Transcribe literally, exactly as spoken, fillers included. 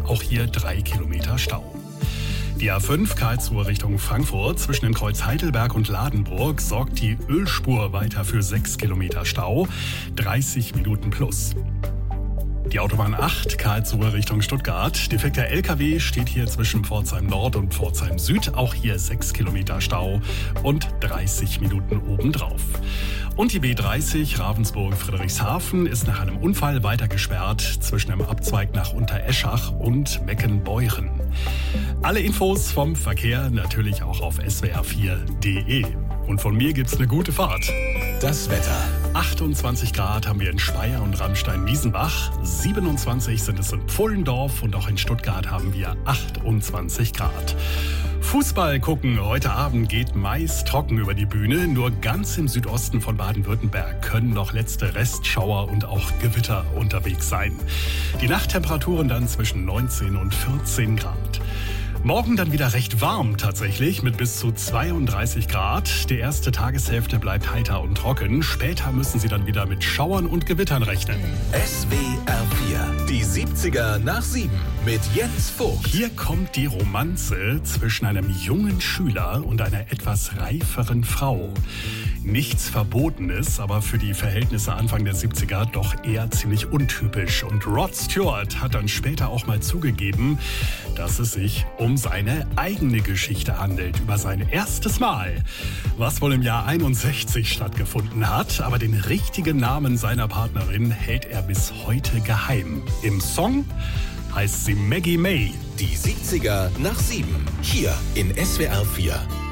auch hier drei Kilometer Stau. Die A fünf Karlsruhe Richtung Frankfurt zwischen dem Kreuz Heidelberg und Ladenburg sorgt die Ölspur weiter für sechs Kilometer Stau, dreißig Minuten plus. Die Autobahn acht Karlsruhe Richtung Stuttgart. Defekter L K W steht hier zwischen Pforzheim Nord und Pforzheim Süd. Auch hier sechs Kilometer Stau und dreißig Minuten obendrauf. Und die B dreißig Ravensburg-Friedrichshafen ist nach einem Unfall weiter gesperrt zwischen dem Abzweig nach Untereschach und Meckenbeuren. Alle Infos vom Verkehr natürlich auch auf S W R vier punkt de. Und von mir gibt's eine gute Fahrt. Das Wetter. achtundzwanzig Grad haben wir in Speyer und Ramstein-Wiesenbach. siebenundzwanzig sind es in Pfullendorf und auch in Stuttgart haben wir achtundzwanzig Grad. Fußball gucken heute Abend geht meist trocken über die Bühne. Nur ganz im Südosten von Baden-Württemberg können noch letzte Restschauer und auch Gewitter unterwegs sein. Die Nachttemperaturen dann zwischen neunzehn und vierzehn Grad. Morgen dann wieder recht warm tatsächlich mit bis zu zweiunddreißig Grad. Die erste Tageshälfte bleibt heiter und trocken. Später müssen Sie dann wieder mit Schauern und Gewittern rechnen. S W R vier, die siebziger nach sieben mit Jens Vogt. Hier kommt die Romanze zwischen einem jungen Schüler und einer etwas reiferen Frau. Nichts Verbotenes, aber für die Verhältnisse Anfang der siebziger doch eher ziemlich untypisch. Und Rod Stewart hat dann später auch mal zugegeben, dass es sich um seine eigene Geschichte handelt, über sein erstes Mal, was wohl im Jahr einundsechzig stattgefunden hat. Aber den richtigen Namen seiner Partnerin hält er bis heute geheim. Im Song heißt sie Maggie May. Die siebziger nach sieben, hier in S W R vier.